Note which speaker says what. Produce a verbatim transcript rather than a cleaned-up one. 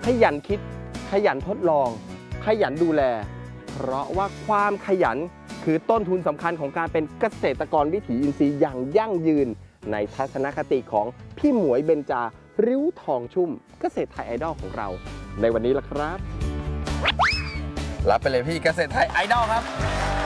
Speaker 1: ยันคิดขยันทดลองขยันดูแลเพราะว่าความขยันคือต้นทุนสำคัญของการเป็นเกษตรกรวิถีอินทรีย์อย่างยั่งยืนในทัศนคติของพี่หมวยเบญจาริ้วทองชุ่มเกษตรไทยไอดอลของเราในวันนี้ล่ะครับรับไปเลยพี่เกษตรไทยไอดอลครับ